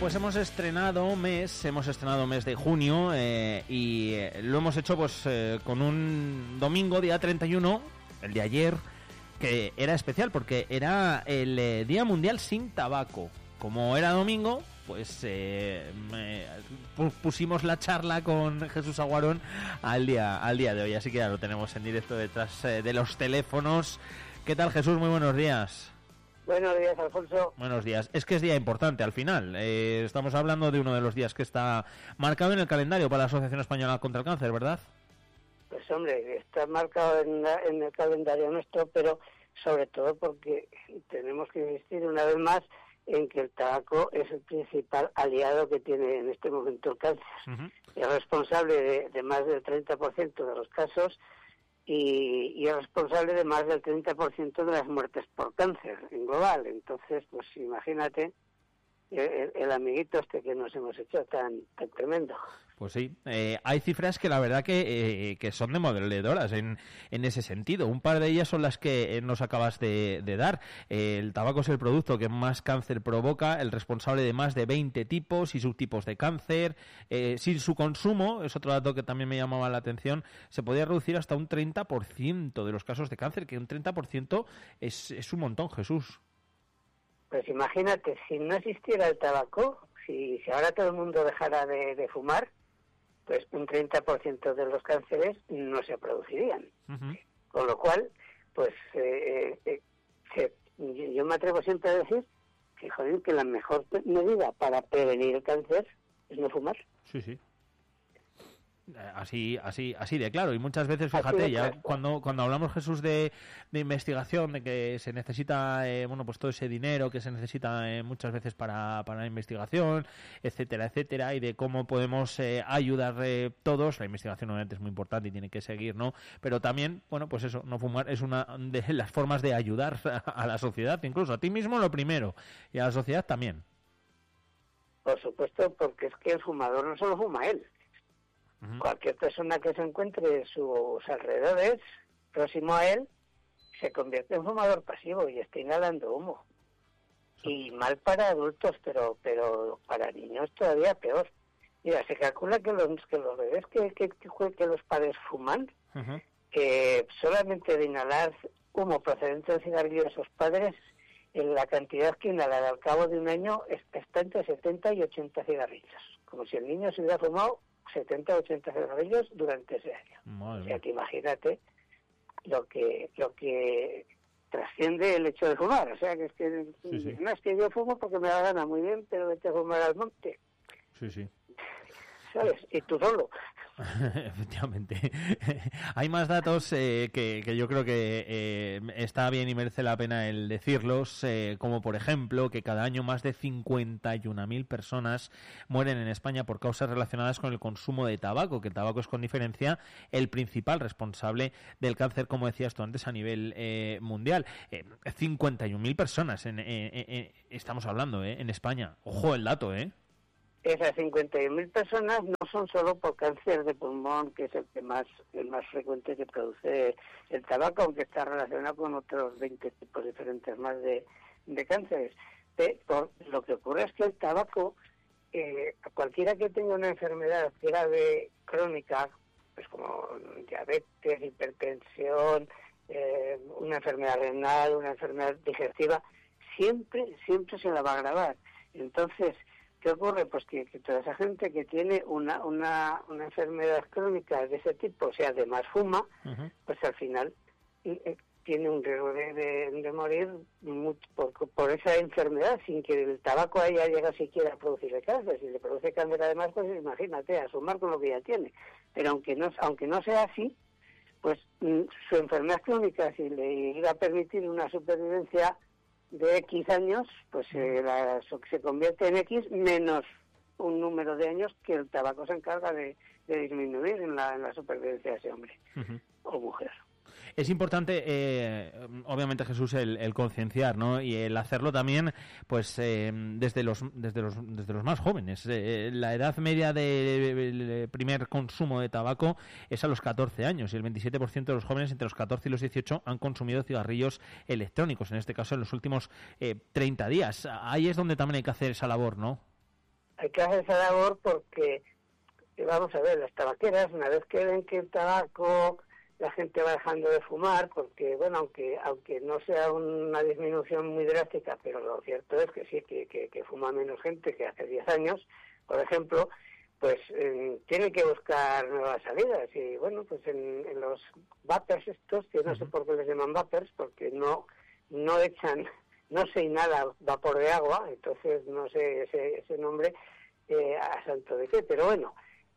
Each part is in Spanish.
Pues hemos estrenado mes de junio y lo hemos hecho pues con un domingo, día 31, el de ayer, que era especial porque era el Día Mundial sin Tabaco. Como era domingo, pues pusimos la charla con Jesús Aguarón al día de hoy, así que ya lo tenemos en directo detrás de los teléfonos. ¿Qué tal, Jesús? Muy buenos días. Buenos días, Alfonso. Buenos días. Es que es día importante al final. Estamos hablando de uno de los días que está marcado en el calendario para la Asociación Española contra el Cáncer, ¿verdad? Pues hombre, está marcado en el calendario nuestro, pero sobre todo porque tenemos que insistir una vez más en que el tabaco es el principal aliado que tiene en este momento el cáncer. Uh-huh. Es responsable de más del 30% de los casos y es responsable de más del 30% de las muertes por cáncer en global. Entonces, pues imagínate el amiguito este que nos hemos hecho tan tremendo. Pues sí, hay cifras que la verdad que son demoledoras en ese sentido. Un par de ellas son las que nos acabas de dar. El tabaco es el producto que más cáncer provoca, el responsable de más de 20 tipos y subtipos de cáncer. Sin su consumo, es otro dato que también me llamaba la atención, se podía reducir hasta un 30% de los casos de cáncer, que un 30% es un montón, Jesús. Pues imagínate, si no existiera el tabaco, si ahora todo el mundo dejara de fumar, pues un 30% de los cánceres no se producirían. Uh-huh. Con lo cual, pues yo me atrevo siempre a decir que, joder, que la mejor medida para prevenir el cáncer es no fumar. Sí, sí. Así de claro. Y muchas veces, fíjate, ya cuando hablamos, Jesús, de investigación, de que se necesita pues todo ese dinero que se necesita muchas veces para la investigación, etcétera, etcétera, y de cómo podemos ayudar todos. La investigación obviamente es muy importante y tiene que seguir, ¿no? Pero también, bueno, pues eso, no fumar es una de las formas de ayudar a la sociedad, incluso a ti mismo lo primero, y a la sociedad también. Por supuesto, porque es que el fumador no solo fuma él. Uh-huh. Cualquier persona que se encuentre en sus alrededores, próximo a él, se convierte en fumador pasivo y está inhalando humo. Y mal para adultos, pero para niños todavía peor. Mira, se calcula que los bebés que los padres fuman, uh-huh, que solamente de inhalar humo procedente del cigarrillo de sus padres, en la cantidad que inhalan al cabo de un año está entre 70 y 80 cigarrillos. Como si el niño se hubiera fumado 70 o 80 cigarrillos durante ese año. Madre. O sea que imagínate lo que trasciende el hecho de fumar. O sea que es que sí. No es que yo fumo porque me da gana, muy bien, pero vete a fumar al monte. Sí, sí. ¿Sabes? Y tú solo. Efectivamente. Hay más datos que yo creo que está bien y merece la pena el decirlos, como por ejemplo que cada año más de 51.000 personas mueren en España por causas relacionadas con el consumo de tabaco, que el tabaco es con diferencia el principal responsable del cáncer, como decías tú antes, a nivel mundial. 51.000 personas estamos hablando en España. Ojo el dato, Esas 51.000 personas no son solo por cáncer de pulmón, que es el más frecuente que produce el tabaco, aunque está relacionado con otros 20 tipos diferentes más de cánceres. Lo que ocurre es que el tabaco, cualquiera que tenga una enfermedad grave crónica, pues como diabetes, hipertensión, una enfermedad renal, una enfermedad digestiva, siempre se la va a agravar. Entonces, ¿qué ocurre? Pues que toda esa gente que tiene una enfermedad crónica de ese tipo, o sea, además fuma, uh-huh, pues al final tiene un riesgo de morir por esa enfermedad, sin que el tabaco haya llegado siquiera a producirle cáncer. Si le produce cáncer además, pues imagínate, a sumar con lo que ya tiene. Pero aunque no sea así, pues su enfermedad crónica, si le iba a permitir una supervivencia de X años, pues se convierte en X menos un número de años que el tabaco se encarga de disminuir en la supervivencia de ese hombre, uh-huh, o mujer. Es importante, obviamente, Jesús, el concienciar, ¿no? Y el hacerlo también, pues, desde los más jóvenes. La edad media del primer consumo de tabaco es a los 14 años y el 27% de los jóvenes entre los 14 y los 18 han consumido cigarrillos electrónicos, en este caso en los últimos 30 días. Ahí es donde también hay que hacer esa labor, ¿no? hay que hacer esa labor porque, vamos a ver, las tabaqueras, una vez que ven que el tabaco, la gente va dejando de fumar, porque, bueno, aunque no sea una disminución muy drástica, pero lo cierto es que sí, que fuma menos gente que hace 10 años, por ejemplo, pues tiene que buscar nuevas salidas. Y, bueno, pues en los vapers estos, que no sé por qué les llaman vapers, porque no se inhala vapor de agua, entonces no sé ese nombre a santo de qué, pero bueno,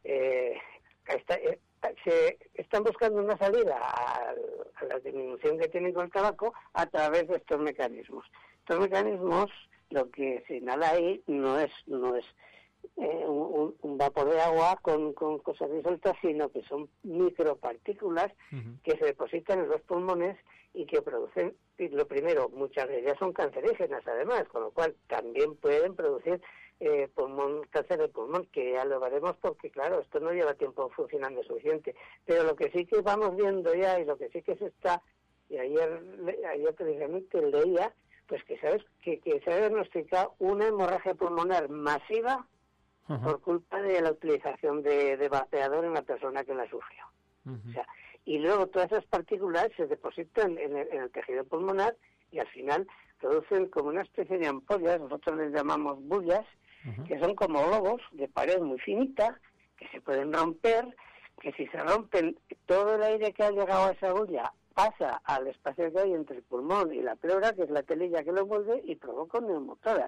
se están buscando una salida a la disminución que tienen con el tabaco a través de estos mecanismos. Estos mecanismos, lo que se inhala ahí no es un vapor de agua con cosas disueltas, sino que son micropartículas que se depositan en los pulmones y que producen, lo primero, muchas de ellas son cancerígenas además, con lo cual también pueden producir cáncer de pulmón, que ya lo veremos porque, claro, esto no lleva tiempo funcionando suficiente. Pero lo que sí que vamos viendo ya, y lo que sí que se está, y ayer precisamente leía, pues que se ha diagnosticado una hemorragia pulmonar masiva por culpa de la utilización de vapeador en la persona que la sufrió. O sea, y luego todas esas partículas se depositan en el tejido pulmonar y al final producen como una especie de ampollas, nosotros les llamamos bullas, que son como globos de pared muy finita, que se pueden romper, que si se rompen, todo el aire que ha llegado a esa bulla pasa al espacio que hay entre el pulmón y la pleura, que es la telilla que lo envuelve, y provoca neumotoras.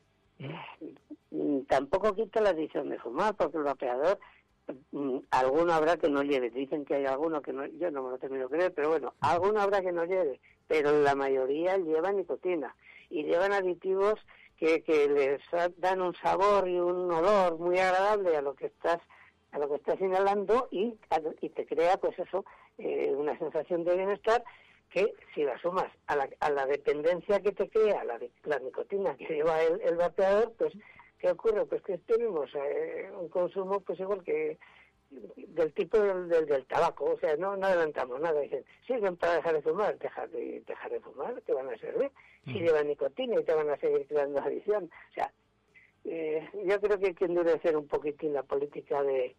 Tampoco quita la adicción de fumar, porque el vapeador, alguno habrá que no lleve. Dicen que hay alguno que no, yo no me lo termino de creer, pero bueno, alguno habrá que no lleve, pero la mayoría lleva nicotina y llevan aditivos que les dan un sabor y un olor muy agradable a lo que estás inhalando y te crea, pues eso, una sensación de bienestar que si la sumas a la dependencia que te crea la nicotina que lleva el vapeador, pues ¿qué ocurre? Pues que tenemos un consumo pues igual que del tipo del tabaco, o sea, no adelantamos nada, dicen, sirven para dejar de fumar, dejar de fumar, te van a servir, si llevan nicotina y te van a seguir creando adicción, o sea, yo creo que hay que endurecer un poquitín la política de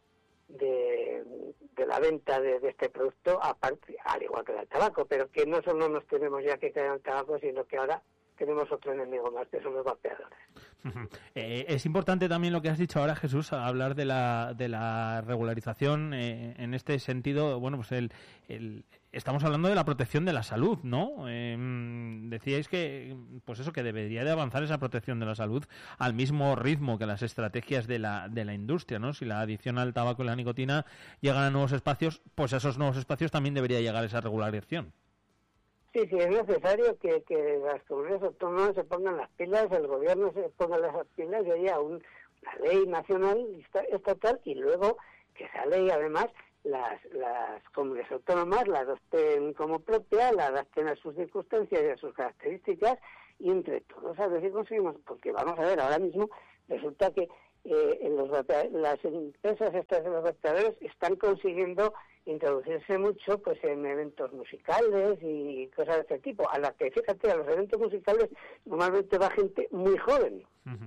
la venta de este producto, aparte, al igual que el tabaco, pero que no solo nos tenemos ya que caer en el tabaco, sino que ahora tenemos otro enemigo más, que son los vapeadores. Es importante también lo que has dicho ahora, Jesús, hablar de la regularización en este sentido. Bueno, pues estamos hablando de la protección de la salud, ¿no? Decíais que, pues eso, que debería de avanzar esa protección de la salud al mismo ritmo que las estrategias de la industria, ¿no? Si la adicción al tabaco y la nicotina llegan a nuevos espacios, pues a esos nuevos espacios también debería llegar esa regularización. Sí, es necesario que las comunidades autónomas se pongan las pilas, el gobierno se ponga las pilas y haya una ley nacional, estatal, y luego que esa ley además las comunidades autónomas la adopten como propia, la adapten a sus circunstancias y a sus características, y entre todos a ver si conseguimos, porque vamos a ver, ahora mismo resulta que las empresas estas de los vapeadores están consiguiendo introducirse mucho pues en eventos musicales y cosas de este tipo, a las que, fíjate, a los eventos musicales normalmente va gente muy joven,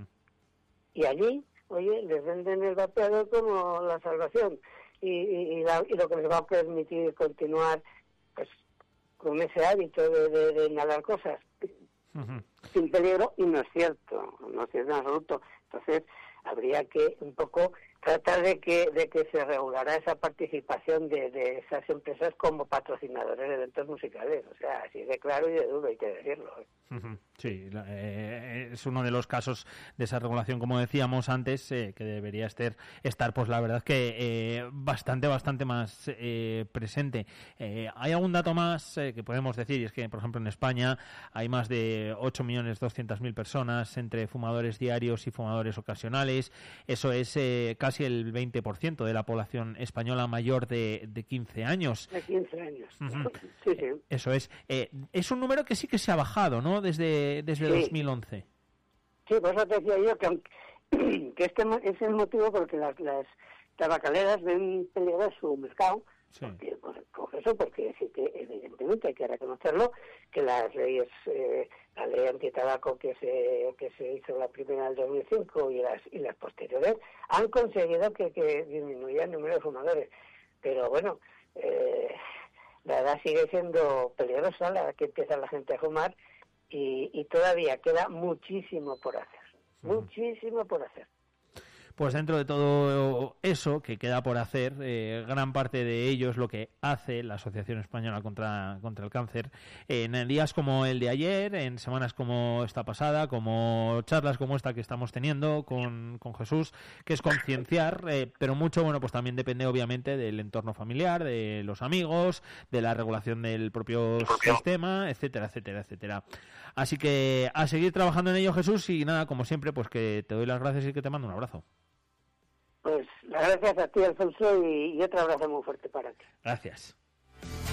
y allí, oye, les venden el vapeador como la salvación y lo que les va a permitir continuar pues con ese hábito de inhalar cosas sin peligro, y no es cierto en absoluto. Entonces habría que un poco tratar de que se regulara esa participación de esas empresas como patrocinadores de eventos musicales, o sea, así de claro y de duro, hay que decirlo. Sí, es uno de los casos de esa regulación, como decíamos antes, que debería estar, pues la verdad que bastante más presente. Hay algún dato más que podemos decir, y es que, por ejemplo, en España hay más de 8.200.000 personas entre fumadores diarios y fumadores ocasionales. Eso es casi el 20% de la población española mayor de 15 años. De 15 años. Sí. Eso es. Es un número que sí que se ha bajado, ¿no? Desde sí. 2011. Sí, por eso te decía yo que este es el motivo porque las tabacaleras ven peligrar su mercado, Sí. Porque sí que evidentemente hay que reconocerlo, que las leyes, la ley antitabaco que se hizo la primera del 2005 y las posteriores, han conseguido que disminuya el número de fumadores. Pero bueno, la edad sigue siendo peligrosa, la edad que empieza la gente a fumar, y todavía queda muchísimo por hacer. Muchísimo por hacer. Pues dentro de todo eso que queda por hacer, gran parte de ello es lo que hace la Asociación Española contra el Cáncer en días como el de ayer, en semanas como esta pasada, como charlas como esta que estamos teniendo con Jesús, que es concienciar, pero mucho, bueno, pues también depende obviamente del entorno familiar, de los amigos, de la regulación del propio sistema, etcétera, etcétera, etcétera. Así que a seguir trabajando en ello, Jesús, y nada, como siempre, pues que te doy las gracias y que te mando un abrazo. Pues las gracias a ti, Alfonso, y otro abrazo muy fuerte para ti. Gracias.